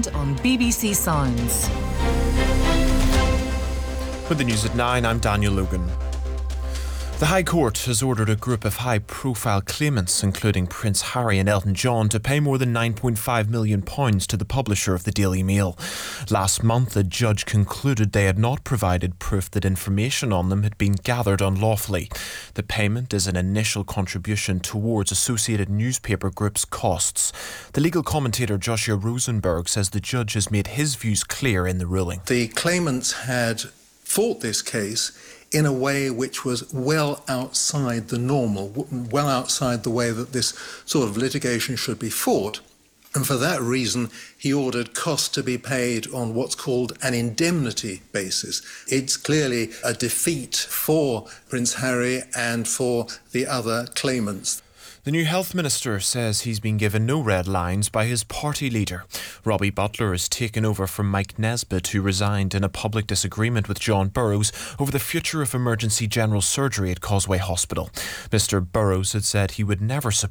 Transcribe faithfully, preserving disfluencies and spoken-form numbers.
weekend on B B C Sounds. With the news at nine, I'm Daniel Logan. The High Court has ordered a group of high-profile claimants, including Prince Harry and Elton John, to pay more than nine point five million pounds to the publisher of the Daily Mail. Last month, a judge concluded they had not provided proof that information on them had been gathered unlawfully. The payment is an initial contribution towards Associated Newspaper Group's costs. The legal commentator Joshua Rosenberg says the judge has made his views clear in the ruling. The claimants had fought this case in a way which was well outside the normal, well outside the way that this sort of litigation should be fought. And for that reason, he ordered costs to be paid on what's called an indemnity basis. It's clearly a defeat for Prince Harry and for the other claimants. The new health minister says he's been given no red lines by his party leader. Robbie Butler has taken over from Mike Nesbitt, who resigned in a public disagreement with John Burrows over the future of emergency general surgery at Causeway Hospital. Mr Burrows had said he would never support